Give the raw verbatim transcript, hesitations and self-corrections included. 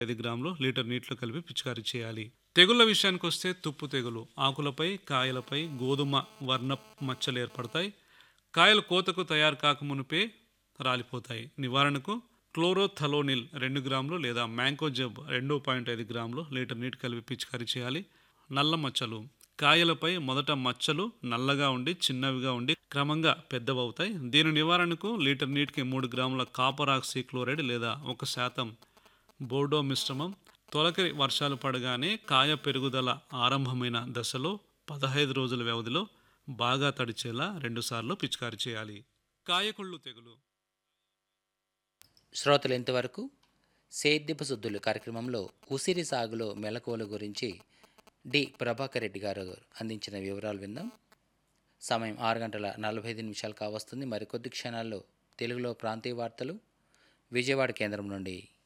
ఐదు గ్రాములు లీటర్ నీటిలో కలిపి పిచికారీ చేయాలి. తెగుళ్ల విషయానికి వస్తే తుప్పు తెగులు ఆకులపై, కాయలపై గోధుమ వర్ణ మచ్చలు ఏర్పడతాయి. కాయలు కోతకు తయారు కాకమునిపే రాలిపోతాయి. నివారణకు క్లోరోథలోనిల్ రెండు గ్రాములు లేదా మ్యాంకోజెబ్ రెండు పాయింట్ ఐదు గ్రాములు లీటర్ నీటి కలిపి పిచికారీ చేయాలి. నల్ల మచ్చలు కాయలపై మొదట మచ్చలు నల్లగా ఉండి చిన్నవిగా ఉండి క్రమంగా పెద్దవవుతాయి. దీని నివారణకు లీటర్ నీటికి మూడు గ్రాముల కాపర్ ఆక్సీ క్లోరైడ్ లేదా ఒక శాతం బోర్డో మిశ్రమం తొలకరి వర్షాలు పడగానే కాయ పెరుగుదల ఆరంభమైన దశలో పదహైదు రోజుల వ్యవధిలో బాగా తడిచేలా రెండుసార్లు పిచికారీ చేయాలి. కాయకుళ్ళు తెగులు శ్రోతలు ఇంతవరకు సేద్యపు శుద్ధులు కార్యక్రమంలో ఉసిరి సాగులో మెలకువల గురించి డి ప్రభాకర్ రెడ్డి గారు అందించిన వివరాలు విందాం. సమయం ఆరు గంటల నలభై ఐదు నిమిషాలు కావస్తుంది. మరికొద్ది క్షణాల్లో తెలుగులో ప్రాంతీయ వార్తలు విజయవాడ కేంద్రం నుండి